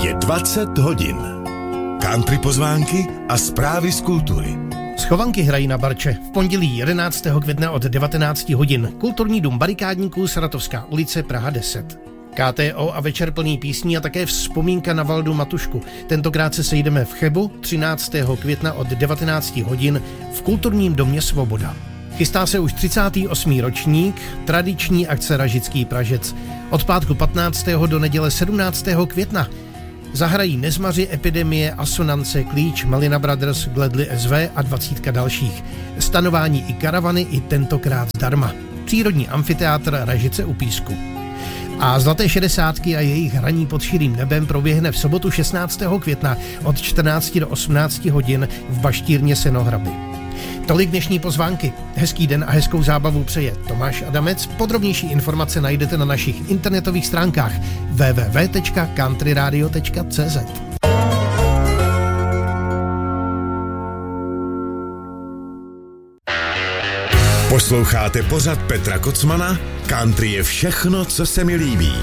Je 20 hodin. Country pozvánky a zprávy z kultury. Schovanky hrají na Barče. V pondělí 11. května od 19 hodin. Kulturní dům barikádníků, Saratovská ulice, Praha 10. KTO a večer plný písní a také vzpomínka na Valdu Matušku. Tentokrát se sejdeme v Chebu 13. května od 19 hodin v Kulturním domě Svoboda. Chystá se už 38. ročník tradiční akce Ražický Pražec. Od pátku 15. do neděle 17. května. Zahrají Nezmaři, Epidemie, Asonance, Klíč, Malina Brothers, Gledly SV a 20 dalších. Stanování i karavany i tentokrát zdarma. Přírodní amfiteátr Ražice u Písku. A Zlaté šedesátky a jejich hraní pod širým nebem proběhne v sobotu 16. května od 14 do 18 hodin v baštírně Senohraby. Tolik dnešní pozvánky. Hezký den a hezkou zábavu přeje Tomáš Adamec. Podrobnější informace najdete na našich internetových stránkách www.countryradio.cz. Posloucháte pořad Petra Kocmana? Country je všechno, co se mi líbí.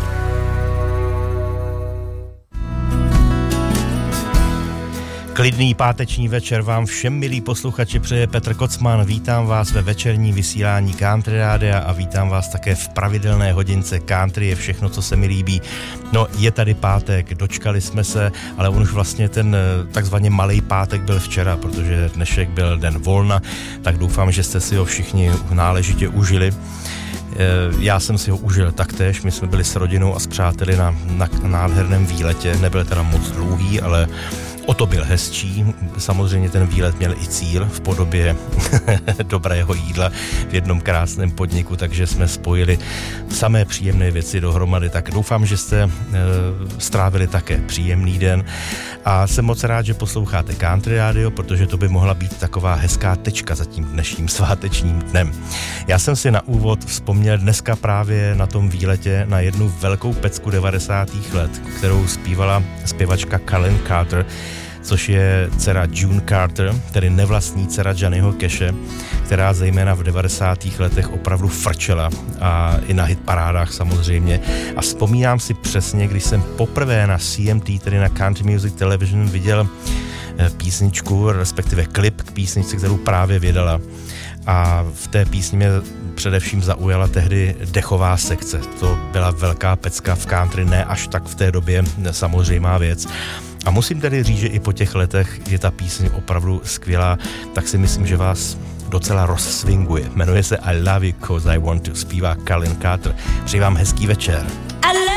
Klidný páteční večer vám všem, milí posluchači, přeje Petr Kocman. Vítám vás ve večerní vysílání Country Rádia a vítám vás také v pravidelné hodince Country je všechno, co se mi líbí. No, je tady pátek, dočkali jsme se, ale on už vlastně ten takzvaně malej pátek byl včera, protože dnešek byl den volna, tak doufám, že jste si ho všichni náležitě užili. Já jsem si ho užil taktéž, my jsme byli s rodinou a s přáteli na nádherném výletě, nebyl teda moc dlouhý, ale o to byl hezčí. Samozřejmě ten výlet měl i cíl v podobě dobrého jídla v jednom krásném podniku, takže jsme spojili samé příjemné věci dohromady. Tak doufám, že jste strávili také příjemný den a jsem moc rád, že posloucháte Country Radio, protože to by mohla být taková hezká tečka za tím dnešním svátečním dnem. Já jsem si na úvod vzpomněl dneska právě na tom výletě na jednu velkou pecku 90. let, kterou zpívala zpěvačka Colleen Carter, což je dcera June Carter, tedy nevlastní dcera Johnnyho Cashe, která zejména v 90. letech opravdu frčela a i na hitparádách samozřejmě. A vzpomínám si přesně, když jsem poprvé na CMT, tedy na Country Music Television, viděl písničku, respektive klip k písničce, kterou právě vydala. A v té písni mě především zaujala tehdy dechová sekce. To byla velká pecka v country, ne až tak v té době samozřejmá věc. A musím tedy říct, že i po těch letech je ta píseň opravdu skvělá, tak si myslím, že vás docela rozsvinguje. Jmenuje se I Love You 'Cause I Want To, zpívá Colleen Carter. Přeji vám hezký večer.